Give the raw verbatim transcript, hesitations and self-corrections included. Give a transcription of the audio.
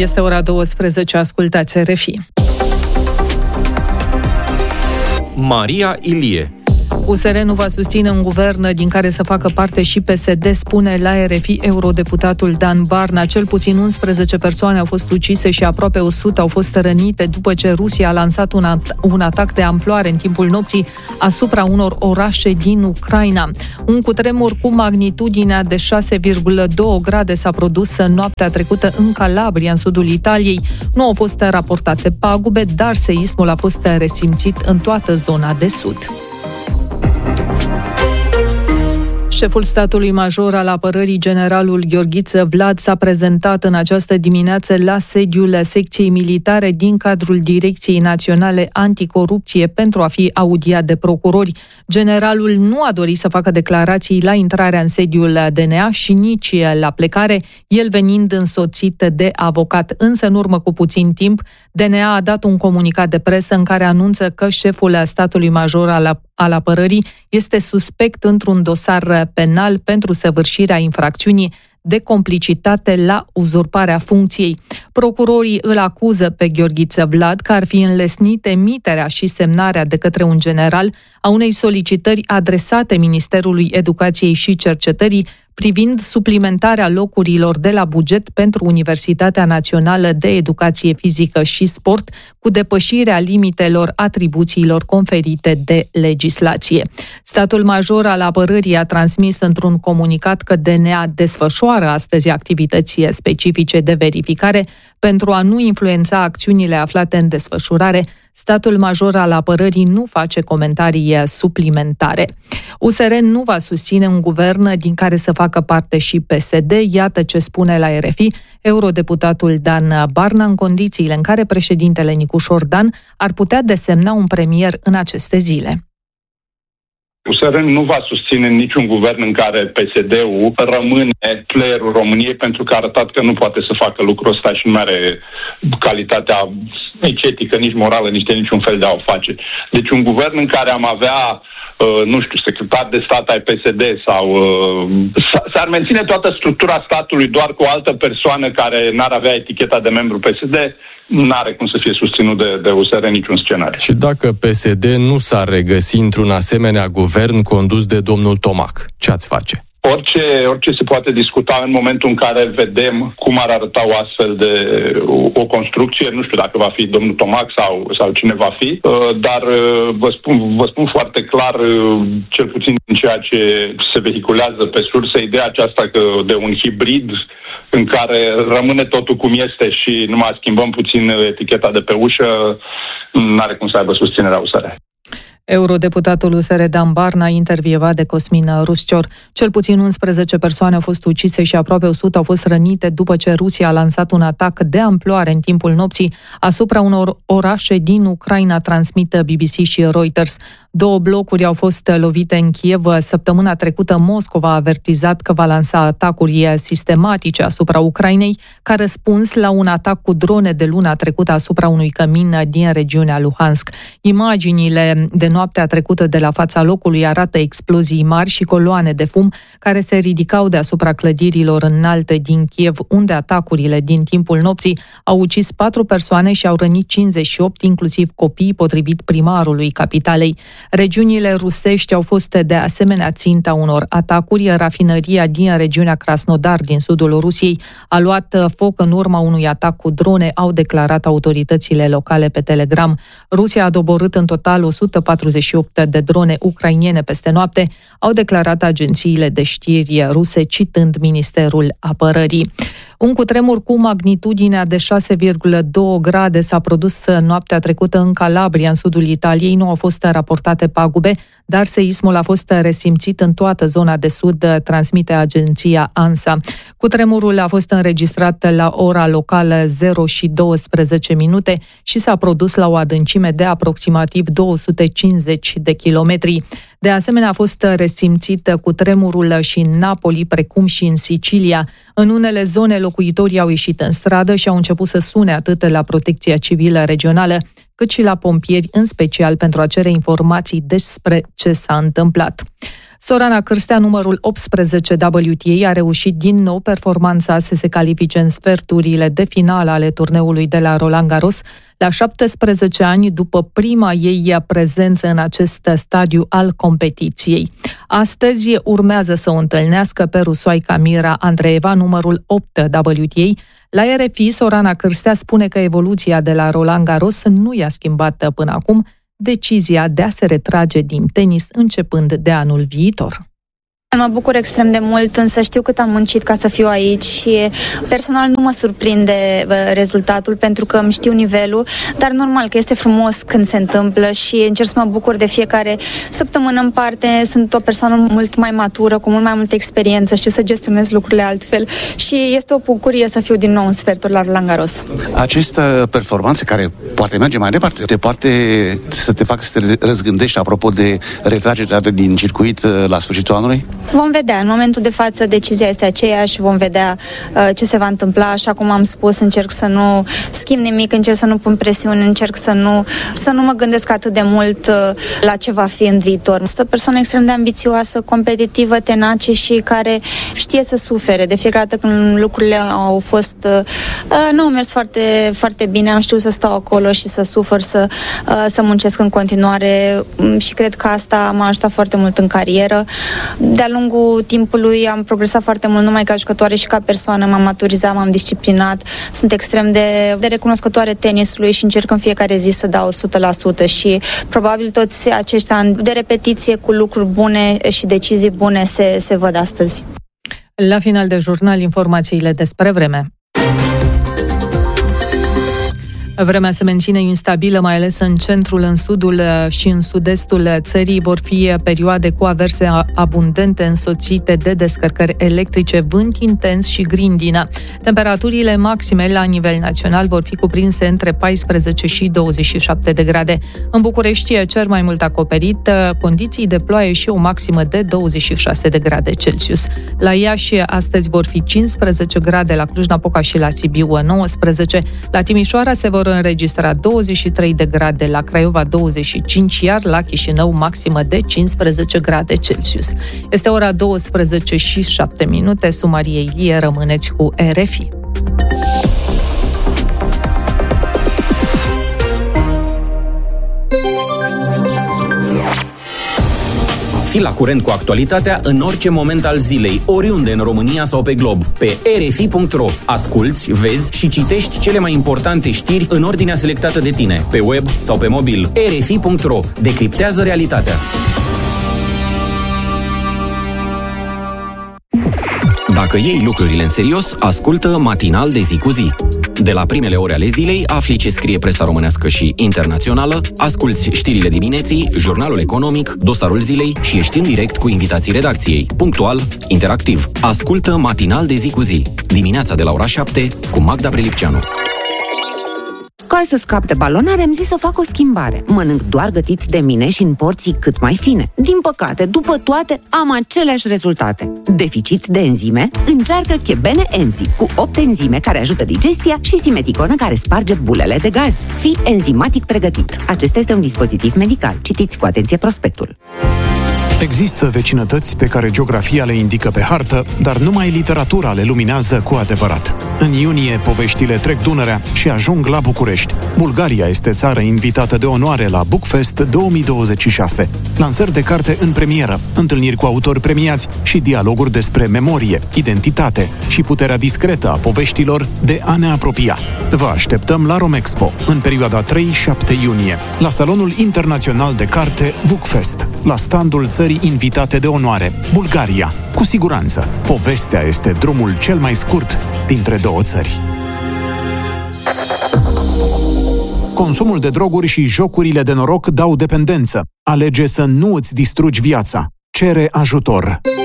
Este ora douăsprezece, ascultați R F I. Maria Ilie. U S R nu va susține un guvern din care să facă parte și P S D, spune la R F I eurodeputatul Dan Barna. Cel puțin unsprezece persoane au fost ucise și aproape o sută au fost rănite după ce Rusia a lansat un, at- un atac de amploare în timpul nopții asupra unor orașe din Ucraina. Un cutremur cu magnitudinea de șase virgulă doi grade s-a produs noaptea trecută în Calabria, în sudul Italiei. Nu au fost raportate pagube, dar seismul a fost resimțit în toată zona de sud. Șeful statului major al apărării, generalul Gheorghiță Vlad, s-a prezentat în această dimineață la sediul secției militare din cadrul Direcției Naționale Anticorupție pentru a fi audiat de procurori. Generalul nu a dorit să facă declarații la intrarea în sediul D N A și nici la plecare, el venind însoțit de avocat. Însă, în urmă cu puțin timp, D N A a dat un comunicat de presă în care anunță că șeful statului major al al apărării este suspect într-un dosar penal pentru săvârșirea infracțiunii de complicitate la uzurparea funcției. Procurorii îl acuză pe Gheorghiță Vlad că ar fi înlesnit emiterea și semnarea de către un general a unei solicitări adresate Ministerului Educației și Cercetării privind suplimentarea locurilor de la buget pentru Universitatea Națională de Educație Fizică și Sport, cu depășirea limitelor atribuțiilor conferite de legislație. Statul major al apărării a transmis într-un comunicat că D N A desfășoară astăzi activități specifice de verificare pentru a nu influența acțiunile aflate în desfășurare. Statul major al apărării nu face comentarii suplimentare. U S R nu va susține un guvern din care să facă parte și P S D. Iată ce spune la R F I eurodeputatul Dan Barna în condițiile în care președintele Nicușor Dan ar putea desemna un premier în aceste zile. U S R nu va susține niciun guvern în care P S D-ul rămâne playerul României, pentru că a arătat că nu poate să facă lucrul ăsta și nu are calitatea nici etică, nici morală, nici de niciun fel de a o face. Deci un guvern în care am avea, uh, nu știu, secretar de stat ai P S D sau uh, s-ar menține toată structura statului doar cu o altă persoană care n-ar avea eticheta de membru P S D, n-are cum să fie susținut de, de U S R niciun scenariu. Și dacă P S D nu s-ar regăsi într-un asemenea guvern condus de domnul Tomac, ce ați face? Orice, orice se poate discuta în momentul în care vedem cum ar arăta o astfel de o, o construcție. Nu știu dacă va fi domnul Tomac sau, sau cine va fi, dar vă spun, vă spun foarte clar, cel puțin din ceea ce se vehiculează pe surse, ideea aceasta că de un hibrid în care rămâne totul cum este și numai schimbăm puțin eticheta de pe ușă, n-are cum să aibă susținerea U S R. Eurodeputatul U S R Dan Barna, intervievat de Cosmin Ruscior. Cel puțin unsprezece persoane au fost ucise și aproape o sută au fost rănite după ce Rusia a lansat un atac de amploare în timpul nopții asupra unor orașe din Ucraina, transmit B B C și Reuters. Două blocuri au fost lovite în Kiev. Săptămâna trecută, Moscova a avertizat că va lansa atacuri sistematice asupra Ucrainei, ca răspuns la un atac cu drone de luna trecută asupra unui cămin din regiunea Luhansk. Imaginile de noaptea trecută de la fața locului arată explozii mari și coloane de fum care se ridicau deasupra clădirilor înalte din Kiev, unde atacurile din timpul nopții au ucis patru persoane și au rănit cincizeci și opt, inclusiv copii, potrivit primarului capitalei. Regiunile rusești au fost de asemenea ținta unor atacuri. Rafinăria din regiunea Krasnodar din sudul Rusiei a luat foc în urma unui atac cu drone, au declarat autoritățile locale pe Telegram. Rusia a doborât în total o sută patruzeci și opt de drone ucrainene peste noapte, au declarat agențiile de știri ruse, citând Ministerul Apărării. Un cutremur cu magnitudinea de șase virgulă doi grade s-a produs noaptea trecută în Calabria, în sudul Italiei. Nu au fost raportate pagube, dar seismul a fost resimțit în toată zona de sud, transmite agenția ANSA. Cutremurul a fost înregistrat la ora locală zero și douăsprezece minute și s-a produs la o adâncime de aproximativ două sute cincizeci de kilometri. De asemenea, a fost resimțit cutremurul și în Napoli, precum și în Sicilia. În unele zone, locuitorii au ieșit în stradă și au început să sune atât la Protecția Civilă Regională, cât și la pompieri, în special pentru a cere informații despre ce s-a întâmplat. Sorana Cârstea, numărul optsprezece W T A, a reușit din nou performanța să se califice în sferturile de finală ale turneului de la Roland Garros, la șaptesprezece ani după prima ei prezență în acest stadiu al competiției. Astăzi urmează să o întâlnească pe rusoaica Mira Andreeva, numărul opt W T A. La R F I, Sorana Cârstea spune că evoluția de la Roland Garros nu i-a schimbat până acum decizia de a se retrage din tenis începând de anul viitor. Mă bucur extrem de mult, însă știu cât am muncit ca să fiu aici și personal nu mă surprinde rezultatul pentru că îmi știu nivelul, dar normal că este frumos când se întâmplă și încerc să mă bucur de fiecare săptămână în parte. Sunt o persoană mult mai matură, cu mult mai multă experiență, știu să gestionez lucrurile altfel și este o bucurie să fiu din nou în sferturi la Roland Garros. Această performanță care poate merge mai departe, te poate să te facă să te răzgândești apropo de retragerea din circuit la sfârșitul anului? Vom vedea. În momentul de față decizia este aceeași, vom vedea uh, ce se va întâmpla. Așa cum am spus, încerc să nu schimb nimic, încerc să nu pun presiuni, încerc să nu, să nu mă gândesc atât de mult uh, la ce va fi în viitor. Sunt o persoană extrem de ambițioasă, competitivă, tenace și care știe să sufere. De fiecare dată când lucrurile au fost... Uh, nu au mers foarte, foarte bine, am știut să stau acolo și să sufăr, să, uh, să muncesc în continuare și cred că asta m-a ajutat foarte mult în carieră. De-a lungul timpului am progresat foarte mult, numai ca jucătoare și ca persoană, m-am maturizat, m-am disciplinat, sunt extrem de, de recunoscătoare tenisului și încerc în fiecare zi să dau o sută la sută și probabil toți acești ani de repetiție cu lucruri bune și decizii bune se, se văd astăzi. La final de jurnal, informațiile despre vreme. Vremea se menține instabilă, mai ales în centrul, în sudul și în sud-estul țării. Vor fi perioade cu averse abundente însoțite de descărcări electrice, vânt intens și grindină. Temperaturile maxime la nivel național vor fi cuprinse între paisprezece și douăzeci și șapte de grade. În București, cer mai mult acoperit, condiții de ploaie și o maximă de douăzeci și șase de grade Celsius. La Iași, astăzi vor fi cincisprezece grade, la Cluj-Napoca și la Sibiu nouăsprezece. La Timișoara se vor înregistra douăzeci și trei de grade, la Craiova douăzeci și cinci, iar la Chișinău maximă de cincisprezece grade Celsius. Este ora douăsprezece și șapte minute. Sumarie Ilie, rămâneți cu R F I. Fii la curent cu actualitatea în orice moment al zilei, oriunde în România sau pe glob. Pe R F I punct ro asculți, vezi și citești cele mai importante știri în ordinea selectată de tine, pe web sau pe mobil. R F I punct ro decriptează realitatea. Dacă iei lucrurile în serios, ascultă Matinal de zi cu zi. De la primele ore ale zilei afli ce scrie presa românească și internațională, asculți știrile dimineții, jurnalul economic, dosarul zilei și ești în direct cu invitații redacției. Punctual, interactiv. Ascultă Matinal de zi cu zi. Dimineața de la ora șapte cu Magda Prelipceanu. Ca să scap de balonare, am zis să fac o schimbare. Mănânc doar gătit de mine și în porții cât mai fine. Din păcate, după toate, am aceleași rezultate. Deficit de enzime? Încearcă Chebene Enzi, cu opt enzime care ajută digestia și Simeticonă care sparge bulele de gaz. Fii enzimatic pregătit. Acesta este un dispozitiv medical. Citiți cu atenție prospectul. Există vecinătăți pe care geografia le indică pe hartă, dar numai literatura le luminează cu adevărat. În iunie, poveștile trec Dunărea și ajung la București. Bulgaria este țară invitată de onoare la Bookfest două mii douăzeci și șase. Lansări de carte în premieră, întâlniri cu autori premiați și dialoguri despre memorie, identitate și puterea discretă a poveștilor de a ne apropia. Vă așteptăm la Romexpo, în perioada trei șapte iunie, la Salonul Internațional de Carte Bookfest, la standul țării invitate de onoare, Bulgaria. Cu siguranță, povestea este drumul cel mai scurt dintre două țări. Consumul de droguri și jocurile de noroc dau dependență. Alege să nu îți distrugi viața. Cere ajutor.